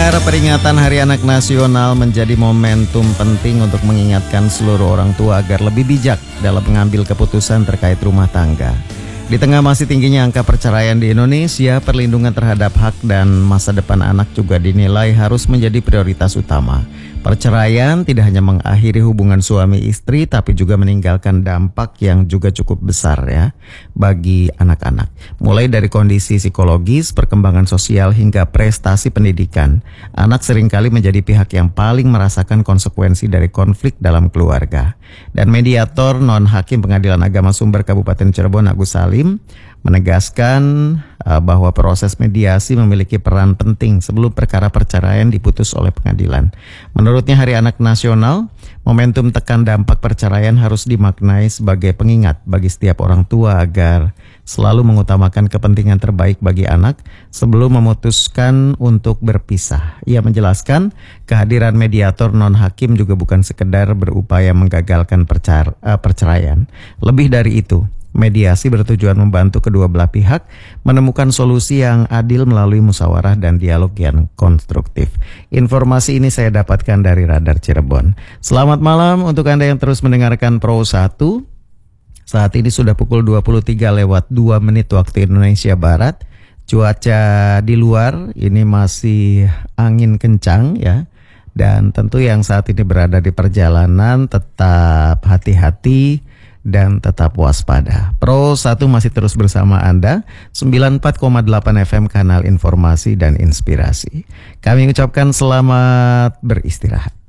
pendengar, peringatan Hari Anak Nasional menjadi momentum penting untuk mengingatkan seluruh orang tua agar lebih bijak dalam mengambil keputusan terkait rumah tangga. Di tengah masih tingginya angka perceraian di Indonesia, perlindungan terhadap hak dan masa depan anak juga dinilai harus menjadi prioritas utama. Perceraian tidak hanya mengakhiri hubungan suami istri, tapi juga meninggalkan dampak yang juga cukup besar ya bagi anak-anak. Mulai dari kondisi psikologis, perkembangan sosial hingga prestasi pendidikan, anak seringkali menjadi pihak yang paling merasakan konsekuensi dari konflik dalam keluarga. Dan mediator non-hakim Pengadilan Agama Sumber Kabupaten Cirebon, Agus Salim, menegaskan bahwa proses mediasi memiliki peran penting sebelum perkara perceraian diputus oleh pengadilan. Menurutnya, Hari Anak Nasional, momentum tekan dampak perceraian harus dimaknai sebagai pengingat bagi setiap orang tua agar selalu mengutamakan kepentingan terbaik bagi anak sebelum memutuskan untuk berpisah. Ia menjelaskan kehadiran mediator non-hakim juga bukan sekedar berupaya menggagalkan perceraian. Lebih dari itu, mediasi bertujuan membantu kedua belah pihak menemukan solusi yang adil melalui musyawarah dan dialog yang konstruktif. Informasi ini saya dapatkan dari Radar Cirebon. Selamat malam untuk Anda yang terus mendengarkan Pro 1. Saat ini sudah pukul 23:02 waktu Indonesia Barat. Cuaca di luar ini masih angin kencang ya. Dan tentu yang saat ini berada di perjalanan tetap hati-hati dan tetap waspada. Pro 1 masih terus bersama Anda, 94,8 FM kanal informasi dan inspirasi. Kami ucapkan selamat beristirahat.